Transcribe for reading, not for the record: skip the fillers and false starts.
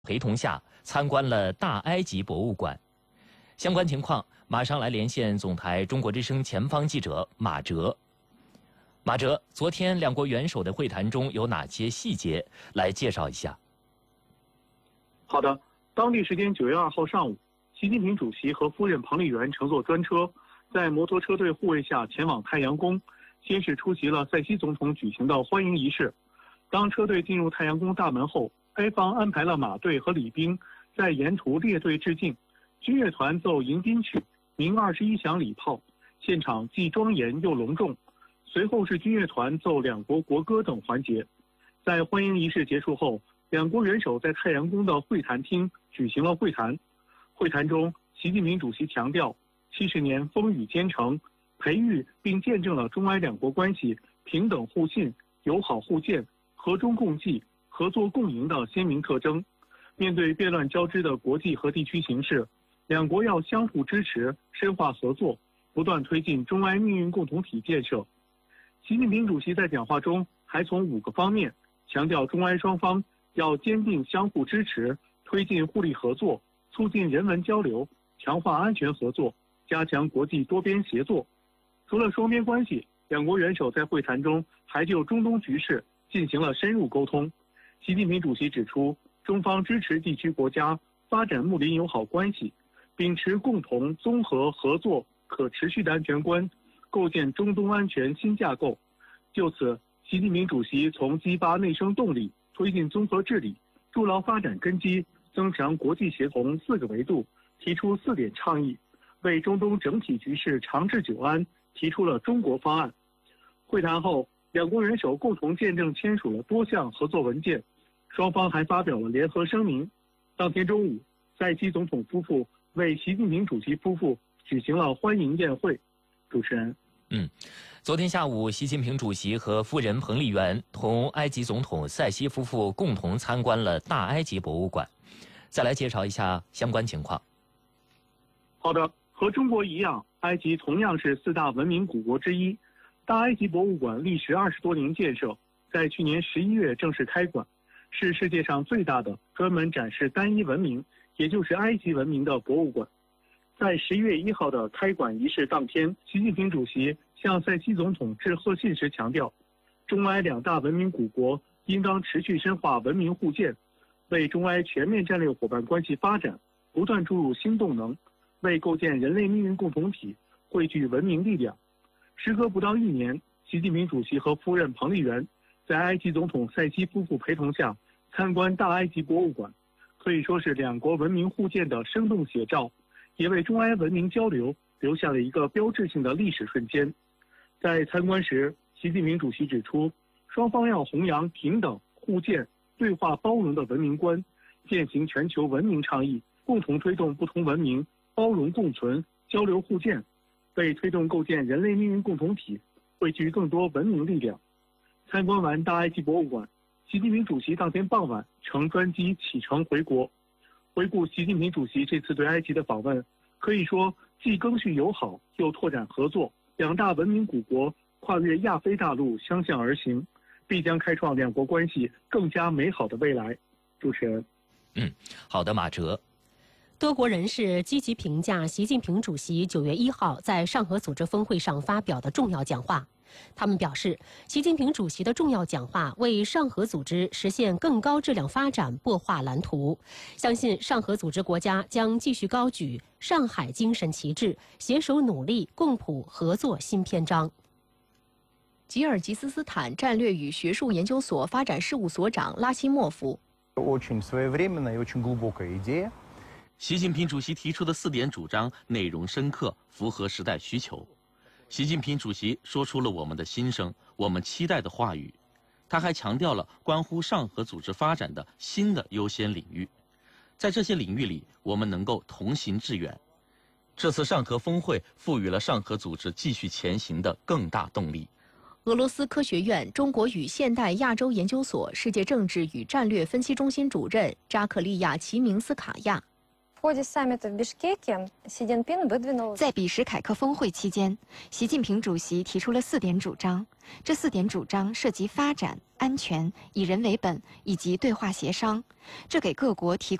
陪同下参观了大埃及博物馆。相关情况，马上来连线总台中国之声前方记者马哲。马哲，昨天两国元首的会谈中有哪些细节？来介绍一下。 好的，当地时间9月2号上午，习近平主席和夫人彭丽媛乘坐专车，在摩托车队护卫下前往太阳宫，先是出席了塞西总统举行的欢迎仪式。当车队进入太阳宫大门后，该方安排了马队和礼兵在沿途列队致敬，军乐团奏迎宾曲，鸣21响礼炮，现场既庄严又隆重。随后是军乐团奏两国国歌等环节。在欢迎仪式结束后，两国元首在太阳宫的会谈厅举行了会谈。会谈中，习近平主席强调，70年风雨兼程，培育并见证了中埃两国关系平等互信、友好互鉴、和衷共济、合作共赢的鲜明特征。面对变乱交织的国际和地区形势，两国要相互支持，深化合作，不断推进中埃命运共同体建设。习近平主席在讲话中还从5个方面强调，中埃双方要坚定相互支持，推进互利合作，促进人文交流，强化安全合作，加强国际多边协作。除了双边关系，两国元首在会谈中还就中东局势进行了深入沟通。习近平主席指出，中方支持地区国家发展睦邻友好关系，秉持共同、综合、合作、可持续的安全观，构建中东安全新架构。就此，习近平主席从激发内生动力、推进综合治理、筑牢发展根基、增强国际协同4个维度提出4点倡议，为中东整体局势长治久安提出了中国方案。会谈后，两国元首共同见证签署了多项合作文件，双方还发表了联合声明。当天中午，塞西总统夫妇为习近平主席夫妇举行了欢迎宴会。主持人。 昨天下午，习近平主席和夫人彭丽媛同埃及总统塞西夫妇共同参观了大埃及博物馆。再来介绍一下相关情况。 好的，和中国一样，埃及同样是4大文明古国之一。大埃及博物馆历时20多年建设，在去年11月正式开馆，是世界上最大的专门展示单一文明，也就是埃及文明的博物馆。在11月1号的开馆仪式当天，习近平主席向塞西总统致贺信时强调，中埃2大文明古国应当持续深化文明互鉴，为中埃全面战略伙伴关系发展不断注入新动能，为构建人类命运共同体汇聚文明力量。时隔不到1年，习近平主席和夫人彭丽媛在埃及总统塞西夫妇陪同下参观大埃及博物馆，可以说是两国文明互鉴的生动写照，也为中埃文明交流留下了一个标志性的历史瞬间。在参观时，习近平主席指出，双方要弘扬平等、互鉴、对话包容的文明观，践行全球文明倡议，共同推动不同文明包容共存、交流互鉴，为推动构建人类命运共同体汇聚更多文明力量。参观完大埃及博物馆，习近平主席当天傍晚乘专机启程回国。回顾习近平主席这次对埃及的访问，可以说既赓续友好，又拓展合作，2大文明古国跨越亚非大陆相向而行，必将开创两国关系更加美好的未来。主持人。 好的，马哲。 多国人士积极评价习近平主席9月1号在上合组织峰会上发表的重要讲话。他们表示，习近平主席的重要讲话为上合组织实现更高质量发展擘画蓝图，相信上合组织国家将继续高举上海精神旗帜，携手努力，共谱合作新篇章。 吉尔吉斯斯坦战略与学术研究所发展事务所长拉希莫夫。 习近平主席提出的4点主张内容深刻，符合时代需求。习近平主席说出了我们的心声，我们期待的话语。他还强调了关乎上合组织发展的新的优先领域，在这些领域里，我们能够同行致远。这次上合峰会赋予了上合组织继续前行的更大动力。 俄罗斯科学院中国与现代亚洲研究所世界政治与战略分析中心主任扎克利亚·齐明斯卡亚。 在比什凯克峰会期间，习近平主席提出了4点主张。这4点主张涉及发展、安全、以人为本以及对话协商，这给各国提供